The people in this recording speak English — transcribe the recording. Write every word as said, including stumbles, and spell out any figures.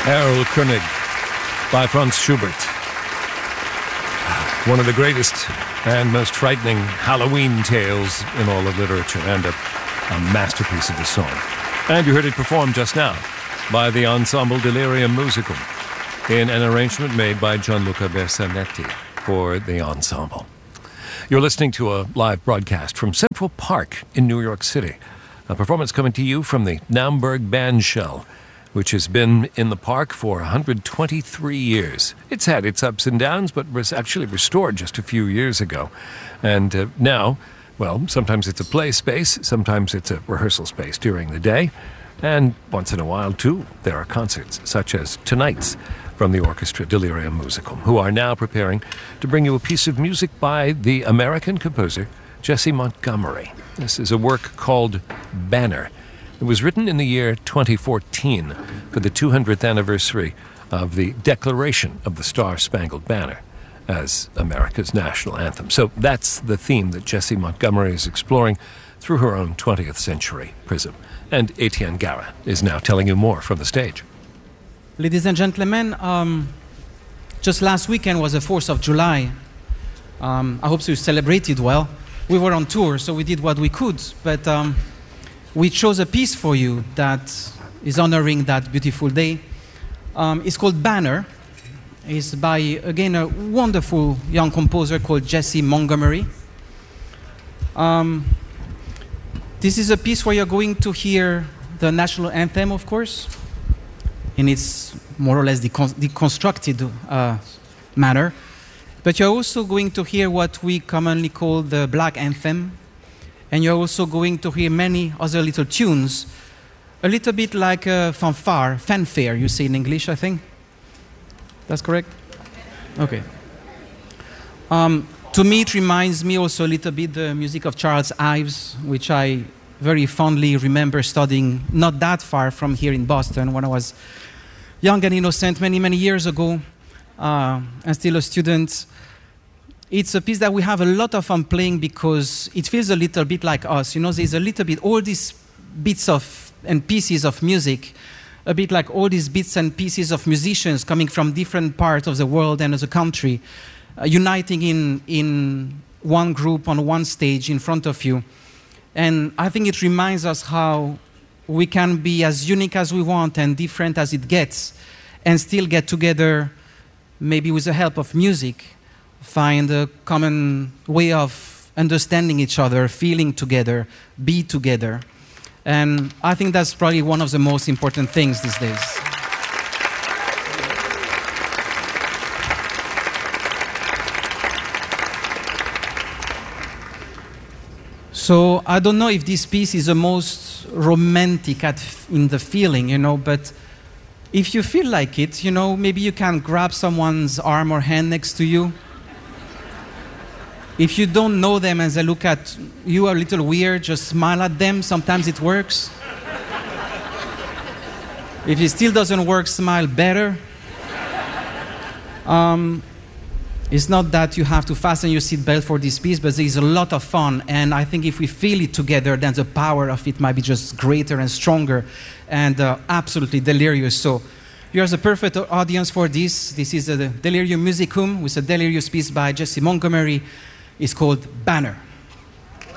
Erlkönig by Franz Schubert. One of the greatest and most frightening Halloween tales in all of literature, and a, a masterpiece of a song. And you heard it performed just now by the ensemble Delirium Musicum in an arrangement made by Gianluca Bersanetti for the ensemble. You're listening to a live broadcast from Central Park in New York City. A performance coming to you from the Naumburg Bandshell, which has been in the park for one hundred twenty-three years. It's had its ups and downs, but was actually restored just a few years ago. And uh, now, well, sometimes it's a play space, sometimes it's a rehearsal space during the day, and once in a while, too, there are concerts, such as tonight's from the orchestra Delirium Musicum, who are now preparing to bring you a piece of music by the American composer Jessie Montgomery. This is a work called Banner. It was written in the year twenty fourteen for the two hundredth anniversary of the Declaration of the Star-Spangled Banner as America's national anthem. So that's the theme that Jessie Montgomery is exploring through her own twentieth century prism. And Etienne Gara is now telling you more from the stage. Ladies and gentlemen, um, just last weekend was the fourth of July. Um, I hope you celebrated well. We were on tour, so we did what we could, but um, we chose a piece for you that is honoring that beautiful day. Um, it's called Banner. It's by, again, a wonderful young composer called Jessie Montgomery. Um, this is a piece where you're going to hear the national anthem, of course, in its more or less decon- deconstructed uh, manner. But you're also going to hear what we commonly call the Black Anthem. And you're also going to hear many other little tunes, a little bit like a fanfare, fanfare, you say in English, I think. That's correct? Okay. Um, to me, it reminds me also a little bit the music of Charles Ives, which I very fondly remember studying not that far from here in Boston when I was young and innocent many, many years ago, uh, and still a student. It's a piece that we have a lot of fun playing because it feels a little bit like us. You know, there's a little bit, all these bits of and pieces of music, a bit like all these bits and pieces of musicians coming from different parts of the world and as a country, uh, uniting in, in one group on one stage in front of you. And I think it reminds us how we can be as unique as we want and different as it gets, and still get together, maybe with the help of music, find a common way of understanding each other, feeling together, be together. And I think that's probably one of the most important things these days. So I don't know if this piece is the most romantic at, in the feeling, you know, but if you feel like it, you know, maybe you can grab someone's arm or hand next to you. If you don't know them and they look at you a little weird, just smile at them. Sometimes it works. If it still doesn't work, smile better. Um, it's not that you have to fasten your seatbelt for this piece, but there's a lot of fun. And I think if we feel it together, then the power of it might be just greater and stronger and uh, absolutely delirious. So you're the perfect audience for this. This is the Delirium Musicum with a delirious piece by Jessie Montgomery. It's called Banner.